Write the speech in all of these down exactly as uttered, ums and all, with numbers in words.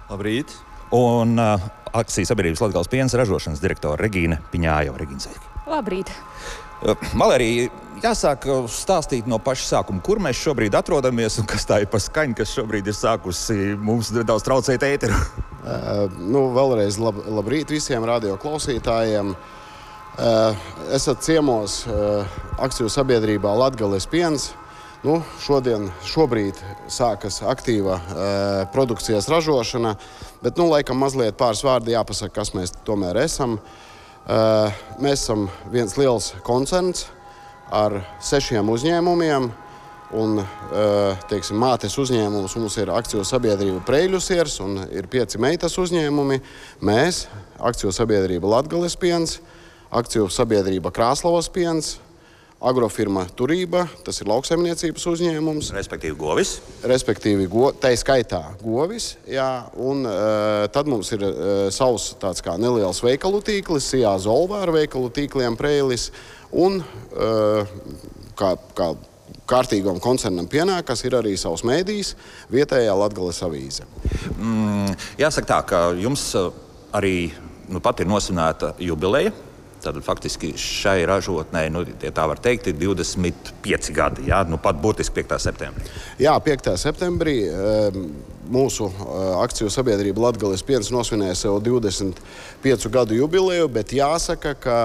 Labrīt. Un uh, akciju sabiedrības Latgales piens ražošanas direktore Regīna Piņājova. Regīna, sveiki. Labrīt. Uh, Valērija, jāsāk stāstīt no paša sākuma, kur mēs šobrīd atrodamies un kas tā ir pa skaņu, kas šobrīd ir sākusi mums daudz traucēt ēteru. Uh, nu, vēlreiz lab, labrīt visiem radio klausītājiem. Uh, esat ciemos uh, akciju sabiedrībā Latgales piens. Nu, šodien, šobrīd sākas aktīva uh, produkcijas ražošana, bet, nu, laikam mazliet pāris vārdi jāpasaka, kas mēs tomēr esam. Uh, mēs esam viens liels koncerns ar sešiem uzņēmumiem, un, uh, teiksim, mātes uzņēmums mums ir akciju sabiedrība Preļu siers, un ir pieci meitas uzņēmumi. Mēs, akciju sabiedrība Latgales piens, akciju sabiedrība Krāslavas piens, agrofirma Turība, tas ir lauksaimniecības uzņēmums. Respektīvi Govis. Respektīvi, go, tai skaitā Govis, jā, un uh, tad mums ir uh, savs tāds kā neliels veikalu tīklis, Sijā Zolvā ar veikalu tīkliem Preilis, un uh, kā, kā kārtīgam koncernam pienākas ir arī savs mēdījis, vietējā Latgales avīze. Mm, jāsaka tā, ka jums arī nu, pat ir nosvinēta jubileja. Tad faktiski šai ražotnei, nu, ja tā var teikt, ir divdesmit pieci gadi, jā? Nu, pat burtiski piektā septembrī. Jā, piektā septembrī mūsu akciju sabiedrība Latgales piens nosvinēja sev divdesmit piecu gadu jubileju, bet jāsaka, ka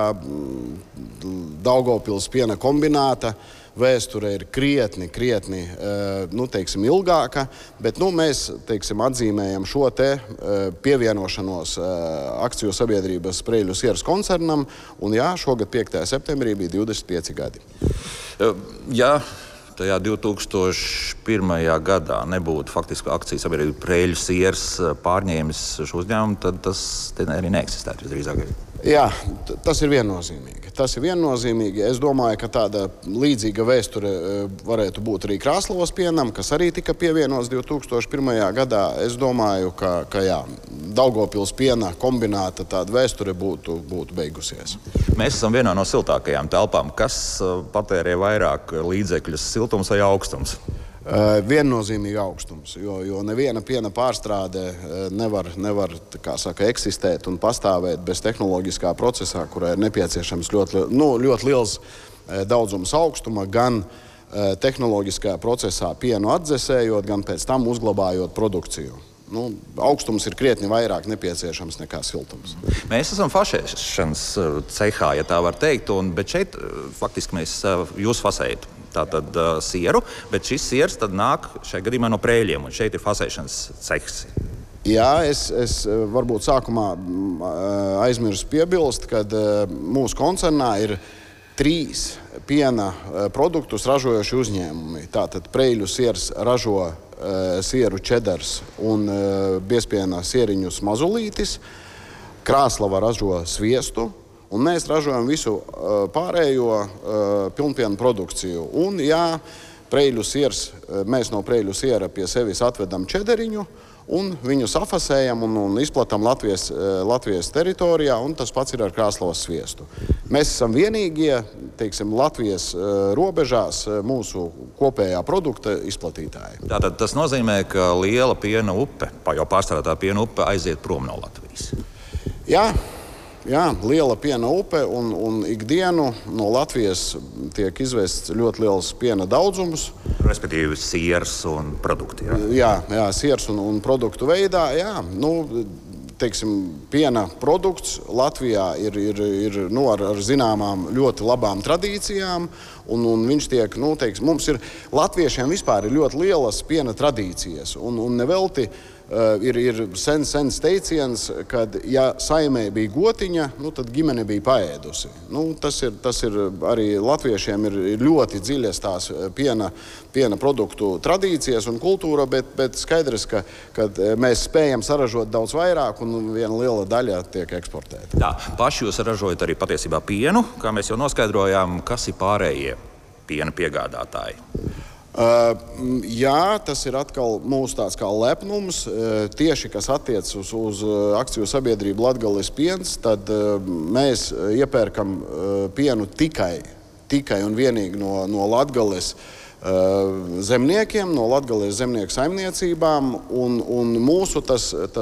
Daugavpils piena kombināta vēsture ir krietni, krietni, nu, teiksim, ilgāka, bet, nu, mēs, teiksim, atzīmējam šo te pievienošanos akciju sabiedrības Preļu sieras koncernam, un jā, šogad piektajā septembrī bija divdesmit pieci gadi. Jā, tajā divi tūkstoši pirmajā gadā nebūtu faktiski akciju sabiedrība Preļu sieras pārņēmis šo uzņēmumu, tad tas arī neeksistētu visdrīzāk. Jā, tas ir viennozīmīgi. Tas ir viennozīmīgi. Es domāju, ka tāda līdzīga vēsture varētu būt arī Krāslavas pienam, kas arī tika pievienots divi tūkstoši pirmajā gadā. Es domāju, ka, ka jā, Daugavpils piena kombināta tāda vēsture būtu, būtu beigusies. Mēs esam vienā no siltākajām telpām. Kas patērē vairāk līdzekļus, siltums vai augstums? Uh, viennozīmīgi augstums, jo, jo neviena piena pārstrāde uh, nevar, nevar kā saka, eksistēt un pastāvēt bez tehnoloģiskā procesā, kurā ir nepieciešams ļoti, nu, ļoti liels uh, daudzums augstuma, gan uh, tehnoloģiskā procesā pienu atdzesējot, gan pēc tam uzglabājot produkciju. Nu, augstums ir krietni vairāk nepieciešams nekā siltums. Mēs esam fašēšanas cehā, ja tā var teikt, un, bet šeit faktiski mēs jūs fasējat. Tātad uh, sieru, bet šis siers tad nāk šajā gadījumā no Preļiem, un šeit ir fasēšanas cehs. Jā, es, es varbūt sākumā aizmirsu piebilst, kad mūsu koncernā ir trīs piena produktus ražojoši uzņēmumi. Tātad Preļu siers ražo uh, sieru čedars un uh, biezpiena sieriņus mazulītis, Krāslava ražo sviestu, un mēs ražojam visu uh, pārējo uh, pilnpienu produkciju. Un, jā, Preļu siers, mēs no Preļu siera pie sevis atvedam čederiņu, un viņu safasējam un, un izplatam Latvijas, uh, Latvijas teritorijā, un tas pats ir ar Krāslavas sviestu. Mēs esam vienīgie, teiksim, Latvijas uh, robežās uh, mūsu kopējā produkta izplatītāji. Tātad tas nozīmē, ka liela piena upe, jau pārstrādātā piena upe aiziet prom no Latvijas. Jā. Jā, liela piena upe, un, un ikdienu no Latvijas tiek izvests ļoti liels piena daudzums. Respektīvi siers un produkti, jā? Jā, jā siers un, un produktu veidā, jā. Nu, teiksim, piena produkts Latvijā ir, ir, ir nu, ar, ar zināmām ļoti labām tradīcijām, un, un viņš tiek, nu, teiksim, mums ir, latviešiem vispār ir ļoti lielas piena tradīcijas, un, un nevelti Uh, ir, ir sen, sens teiciens, kad, ja saimē bija gotiņa, nu, tad ģimene bija paēdusi. Nu, tas, ir, tas ir arī latviešiem ir, ir ļoti dziļas tās piena, piena produktu tradīcijas un kultūra, bet, bet skaidrs, ka kad mēs spējam saražot daudz vairāk un viena liela daļa tiek eksportēta. Tā, paši jūs ražojat arī patiesībā pienu, kā mēs jau noskaidrojām, kas ir pārējie piena piegādātāji? Uh, jā, tas ir atkal mūsu tāds kā lepnums, uh, tieši kas attiec uz, uz akciju sabiedrību Latgales piens, tad uh, mēs iepērkam uh, pienu tikai, tikai un vienīgi no, no Latgales uh, zemniekiem, no Latgales zemnieku saimniecībām, un, un mūsu tas, tas